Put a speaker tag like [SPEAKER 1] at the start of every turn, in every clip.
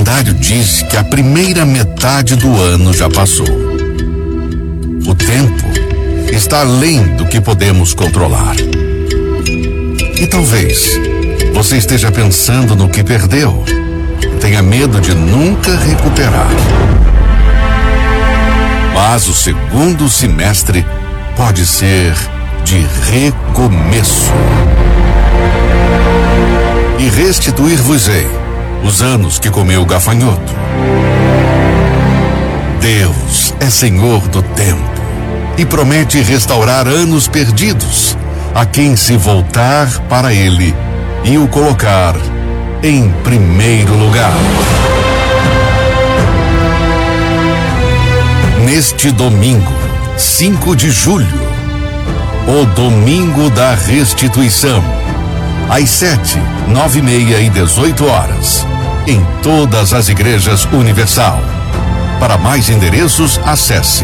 [SPEAKER 1] calendário diz que a primeira metade do ano já passou. O tempo está além do que podemos controlar. E talvez você esteja pensando no que perdeu. Tenha medo de nunca recuperar. Mas o segundo semestre pode ser de recomeço. E restituir-vos-ei os anos que comeu o gafanhoto. Deus é Senhor do tempo e promete restaurar anos perdidos a quem se voltar para Ele e o colocar em primeiro lugar. Neste domingo, 5 de julho, o Domingo da Restituição, às 7, 9h30 e 18h, em todas as igrejas Universal. Para mais endereços, acesse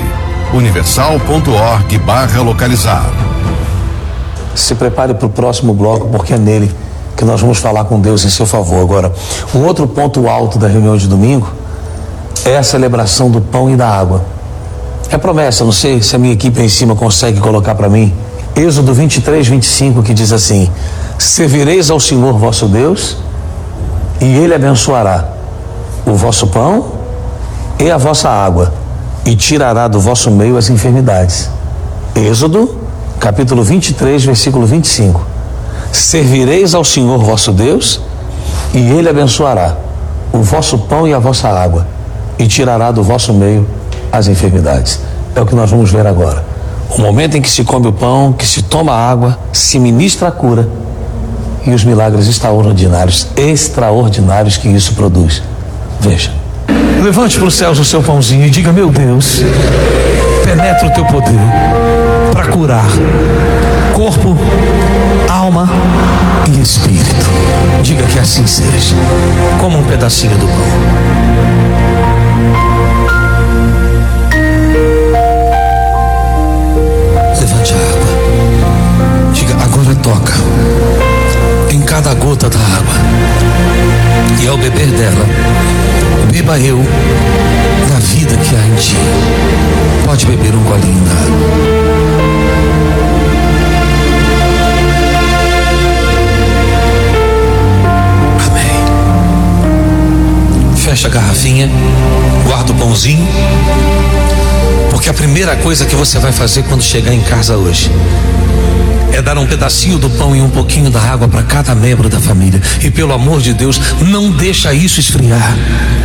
[SPEAKER 1] universal.org/localizar.
[SPEAKER 2] Se prepare para o próximo bloco, porque é nele que nós vamos falar com Deus em seu favor. Agora, um outro ponto alto da reunião de domingo é a celebração do pão e da água. É promessa, não sei se a minha equipe aí em cima consegue colocar para mim. Êxodo 23:25, que diz assim: servireis ao Senhor vosso Deus, e Ele abençoará o vosso pão e a vossa água, e tirará do vosso meio as enfermidades. Êxodo, capítulo 23, versículo 25. Servireis ao Senhor vosso Deus, e Ele abençoará o vosso pão e a vossa água, e tirará do vosso meio as enfermidades. É o que nós vamos ver agora. O momento em que se come o pão, que se toma a água, se ministra a cura e os milagres extraordinários que isso produz. Veja. Levante para os céus o seu pãozinho e diga: meu Deus, penetra o teu poder para curar corpo, alma e espírito. Diga que assim seja. Como um pedacinho do pão. Levante a água. Diga: agora toca em cada gota da água, e ao beber dela, beba eu da vida que há em ti. Pode beber um golinho da água. Amém. Fecha a garrafinha, guarda o pãozinho, porque a primeira coisa que você vai fazer quando chegar em casa hoje é dar um pedacinho do pão e um pouquinho da água para cada membro da família. E pelo amor de Deus, não deixa isso esfriar.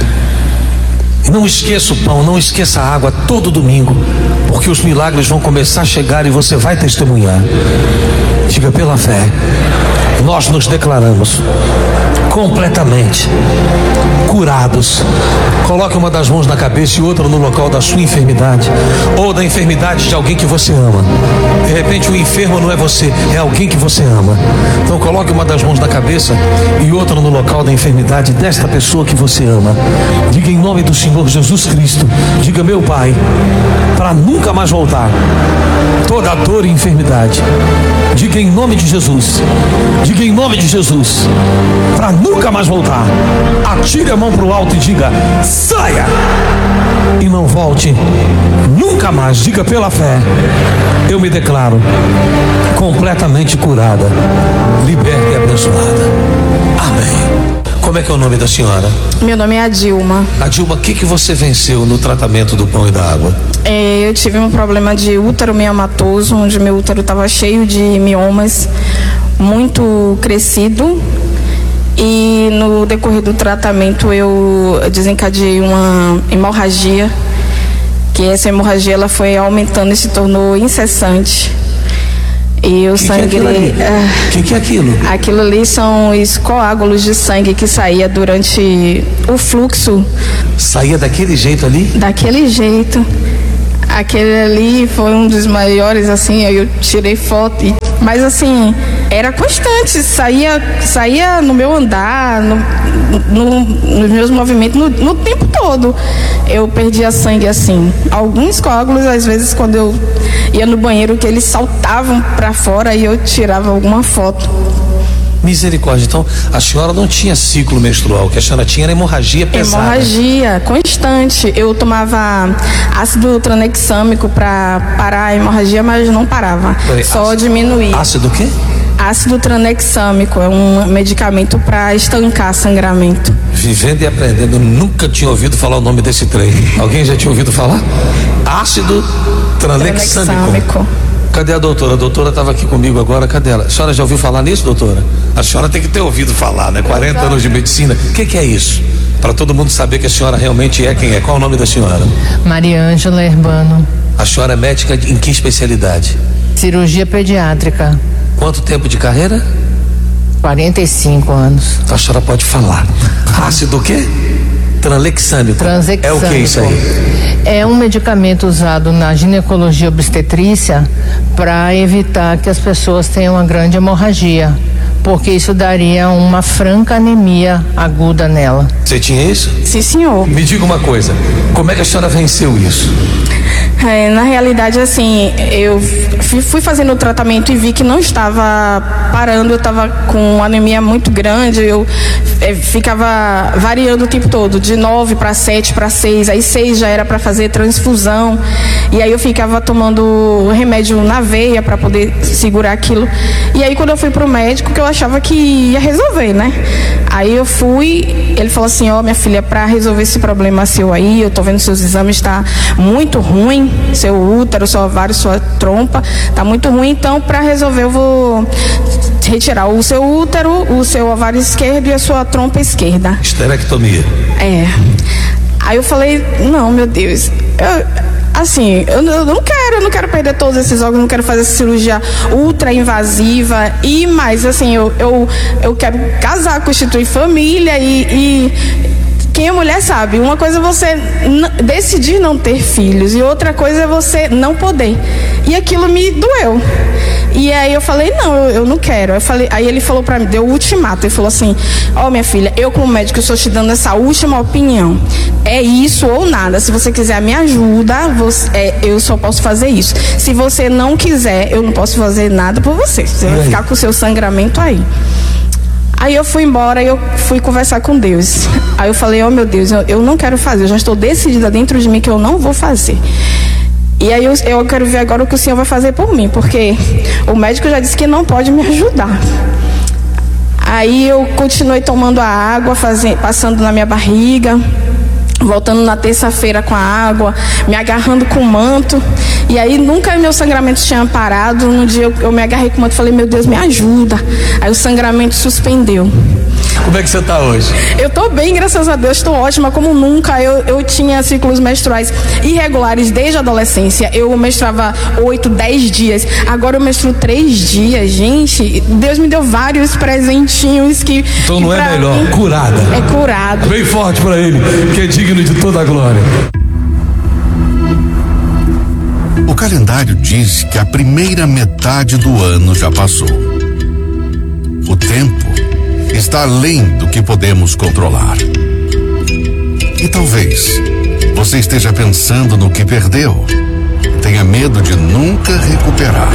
[SPEAKER 2] Não esqueça o pão, não esqueça a água todo domingo, porque os milagres vão começar a chegar e você vai testemunhar. Diga: pela fé, nós nos declaramos completamente curados. Coloque uma das mãos na cabeça e outra no local da sua enfermidade, ou da enfermidade de alguém que você ama. De repente o enfermo não é você, é alguém que você ama. Então coloque uma das mãos na cabeça e outra no local da enfermidade desta pessoa que você ama. Diga: em nome do Senhor Jesus Cristo. Diga: meu Pai, para nunca mais voltar toda dor e enfermidade. Diga: em nome de Jesus. Diga: em nome de Jesus, para nunca mais voltar. Atire a mão para o alto e diga: saia e não volte nunca mais. Diga: pela fé, eu me declaro completamente curada, liberta e abençoada. Amém. Como é que é o nome da senhora?
[SPEAKER 3] Meu nome é Adilma.
[SPEAKER 2] Adilma, o que você venceu no tratamento do pão e da água?
[SPEAKER 3] Eu tive um problema de útero miomatoso, onde meu útero estava cheio de miomas, muito crescido. E no decorrer do tratamento eu desencadeei uma hemorragia, que essa hemorragia ela foi aumentando e se tornou incessante. E o sangue.
[SPEAKER 2] Que é aquilo?
[SPEAKER 3] Aquilo ali são os coágulos de sangue que saía durante o fluxo.
[SPEAKER 2] Saía daquele jeito ali?
[SPEAKER 3] Daquele jeito. Aquele ali foi um dos maiores, assim, eu tirei foto, mas assim, era constante, saía no meu andar, nos meus movimentos, no tempo todo. Eu perdia sangue assim. Alguns coágulos, às vezes, quando eu ia no banheiro, que eles saltavam para fora e eu tirava alguma foto.
[SPEAKER 2] Misericórdia. Então, a senhora não tinha ciclo menstrual, o que a senhora tinha era hemorragia pesada.
[SPEAKER 3] Hemorragia constante. Eu tomava ácido tranexâmico para parar a hemorragia, mas não parava. Só diminuía.
[SPEAKER 2] Ácido o quê?
[SPEAKER 3] Ácido tranexâmico é um medicamento para estancar sangramento.
[SPEAKER 2] Vivendo e aprendendo, eu nunca tinha ouvido falar o nome desse trem. Alguém já tinha ouvido falar? Ácido tranexâmico. Cadê a doutora? A doutora estava aqui comigo agora, cadê ela? A senhora já ouviu falar nisso, doutora? A senhora tem que ter ouvido falar, né? 40 anos de medicina. O que é isso? Para todo mundo saber que a senhora realmente é quem é. Qual o nome da senhora?
[SPEAKER 4] Maria Ângela Herbano.
[SPEAKER 2] A senhora é médica em que especialidade?
[SPEAKER 4] Cirurgia pediátrica.
[SPEAKER 2] Quanto tempo de carreira?
[SPEAKER 4] 45 anos.
[SPEAKER 2] A senhora pode falar. Ácido o quê? Tranexâmico. É o que isso aí?
[SPEAKER 4] É um medicamento usado na ginecologia obstetrícia para evitar que as pessoas tenham uma grande hemorragia, porque isso daria uma franca anemia aguda nela.
[SPEAKER 2] Você tinha isso?
[SPEAKER 3] Sim, senhor.
[SPEAKER 2] Me diga uma coisa, como é que a senhora venceu isso?
[SPEAKER 3] Na realidade, assim, eu fui fazendo o tratamento e vi que não estava parando, eu estava com anemia muito grande, eu ficava variando o tempo todo, de 9 para 7 para 6, aí 6 já era para fazer transfusão, e aí eu ficava tomando remédio na veia para poder segurar aquilo, e aí quando eu fui pro médico, que eu achava que ia resolver, né? Aí eu fui, ele falou assim, minha filha, para resolver esse problema seu aí, eu tô vendo seus exames, tá muito ruim, seu útero, seu ovário, sua trompa, tá muito ruim, então para resolver eu vou retirar o seu útero, o seu ovário esquerdo e a sua trompa esquerda.
[SPEAKER 2] Esterectomia.
[SPEAKER 3] Aí eu falei, não, meu Deus, eu não quero perder todos esses órgãos, não quero fazer essa cirurgia ultra invasiva e mais, assim, eu quero casar, constituir família e quem é mulher sabe, uma coisa é você decidir não ter filhos e outra coisa é você não poder. E aquilo me doeu. E aí eu falei, não, eu não quero. Aí ele falou pra mim, deu o ultimato. Ele falou assim, minha filha, eu como médico estou te dando essa última opinião. É isso ou nada. Se você quiser me ajuda, eu só posso fazer isso. Se você não quiser, eu não posso fazer nada por você. Você vai ficar com o seu sangramento aí. Aí eu fui embora e eu fui conversar com Deus. Aí eu falei, meu Deus, eu não quero fazer, eu já estou decidida dentro de mim que eu não vou fazer. E aí eu quero ver agora o que o Senhor vai fazer por mim, porque o médico já disse que não pode me ajudar. Aí eu continuei tomando a água, passando na minha barriga, voltando na terça-feira com a água, me agarrando com o manto. E aí nunca meu sangramento tinha parado. No dia eu me agarrei com o manto e falei, meu Deus, me ajuda. Aí o sangramento suspendeu.
[SPEAKER 2] Como é que você está hoje?
[SPEAKER 3] Eu estou bem, graças a Deus, estou ótima como nunca. Eu tinha ciclos menstruais irregulares desde a adolescência. Eu menstruava 8, 10 dias. Agora eu menstruo 3 dias. Gente, Deus me deu vários presentinhos que...
[SPEAKER 2] Então não é melhor, curada.
[SPEAKER 3] É curado.
[SPEAKER 2] Bem forte para ele, que é digno de toda a glória.
[SPEAKER 1] O calendário diz que a primeira metade do ano já passou. O tempo está além do que podemos controlar. E talvez você esteja pensando no que perdeu, tenha medo de nunca recuperar.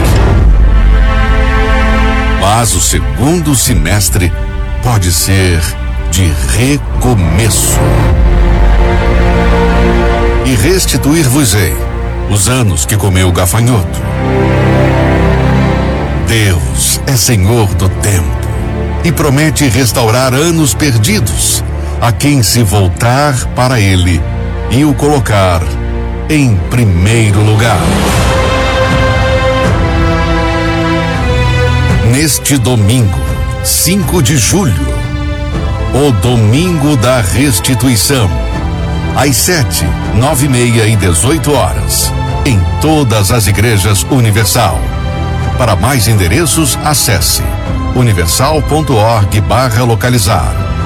[SPEAKER 1] Mas o segundo semestre pode ser de recomeço. E restituir-vos-ei os anos que comeu o gafanhoto. Deus é Senhor do tempo e promete restaurar anos perdidos a quem se voltar para Ele e o colocar em primeiro lugar. Neste domingo, 5 de julho, o Domingo da Restituição, às 7, 9h30 e 18 horas, em todas as igrejas Universal. Para mais endereços, acesse universal.org/localizar